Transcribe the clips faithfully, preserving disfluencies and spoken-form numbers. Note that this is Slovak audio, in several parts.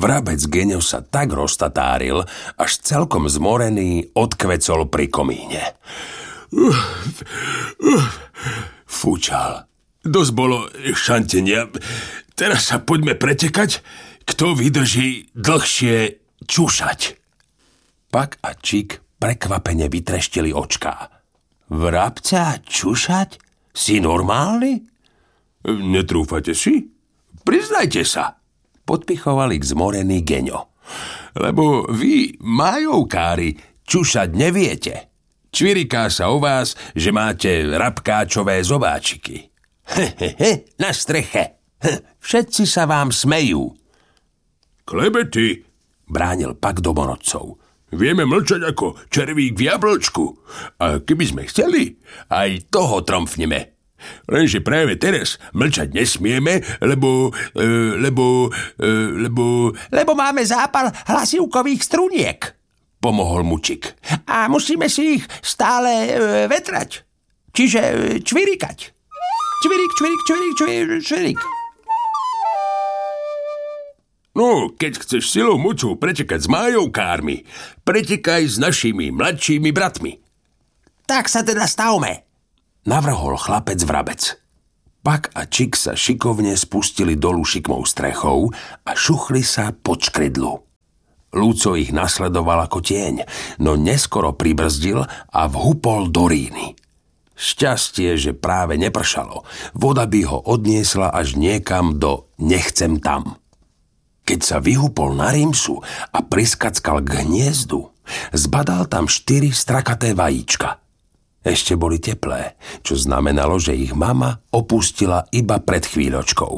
Vrabec Geňo sa tak roztatáril, až celkom zmorený odkvecol pri komíne. Uh, uh, fúčal. Dosť bolo šantenia. Teraz sa poďme pretekať, kto vydrží dlhšie čušať. Pak a Čik prekvapene vytreštili očká. Vrabca čušať? Si normálny? Netrúfate si? Priznajte sa. Podpichoval ich zmorený Geňo. Lebo vy, majovkári, čušať neviete. Čviriká sa o vás, že máte rabkáčové zobáčiky. Hehehe, na streche. Všetci sa vám smejú. Klebety, bránil Pak domorodcov. Vieme mlčať ako červík v jablčku. A keby sme chceli, aj toho tromfneme. Lenže práve teraz mlčať nesmieme, lebo, e, lebo, e, lebo... Lebo máme zápal hlasivkových struniek, pomohol mu Čik. A musíme si ich stále e, vetrať. Čiže e, čvirikať. Čvirik, čvirik, čvirik, čvirik, čvirik. No, keď chceš silou mocou pretekať s májovkármi, pretekaj s našimi mladšími bratmi. Tak sa teda stavme, navrhol chlapec Vrabec. Pak a Čik sa šikovne spustili dolu šikmou strechou a šuchli sa pod škrydlu. Lúco ich nasledoval ako tieň, no neskoro pribrzdil a vhupol do Ríny. Šťastie, že práve nepršalo. Voda by ho odniesla až niekam do nechcem tam. Keď sa vyhupol na Rímsu a priskackal k hniezdu, zbadal tam štyri strakaté vajíčka. Ešte boli teplé, čo znamenalo, že ich mama opustila iba pred chvíľočkou.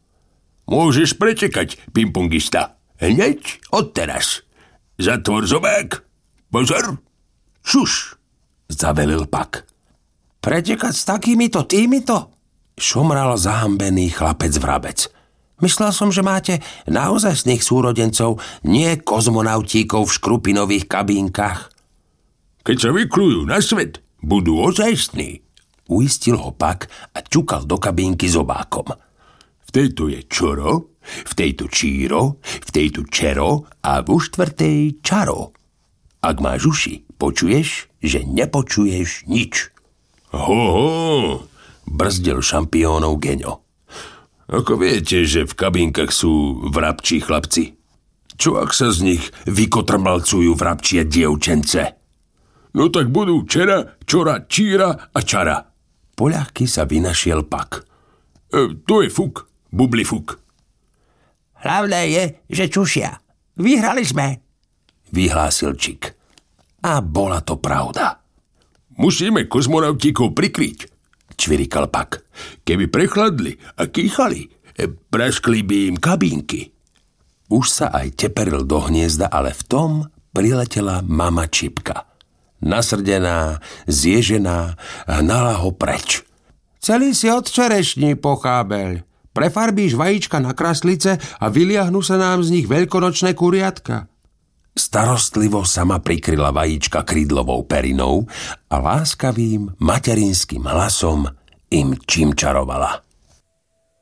Môžeš pretekať, pingpongista. Hneď odteraz. Zatvor zobák. Pozor. Šuš, zavelil Pak. Pretekať s takýmito týmito? Šomral zahambený chlapec Vrabec. Myslel som, že máte naozajstných súrodencov, nie kozmonautíkov v škrupinových kabínkach. Keď sa vyklujú na svet, budú ozajstní, uistil ho Pak a ťukal do kabínky zobákom. V tejto je čoro, v tejto číro, v tejto čero a v štvrtej čaro. Ak máš uši, počuješ, že nepočuješ nič. Ho, ho, brzdil šampiónov Geňo. Ako viete, že v kabínkach sú vrabčí chlapci? Čo ak sa z nich vykotrmalcujú vrabčie dievčence? No tak budú čera, čora, číra a čara. Poľahky sa vynašiel Pak. E, to je fuk, bubli fuk. Hlavné je, že čušia. Vyhrali sme, vyhlásil Čik. A bola to pravda. Musíme kozmonautíkov prikryť, čvirikal Pak. Keby prechladli a kýchali, praskli by im kabínky. Už sa aj teperil do hniezda, ale v tom priletela mama Čipka. Nasrdená, zježená, hnala ho preč. Celý si od čerešní, pochábeľ. Prefarbíš vajíčka na kraslice a vyliahnu sa nám z nich veľkonočné kuriatka. Starostlivo sama prikryla vajíčka krídlovou perinou a láskavým materinským hlasom im čimčarovala.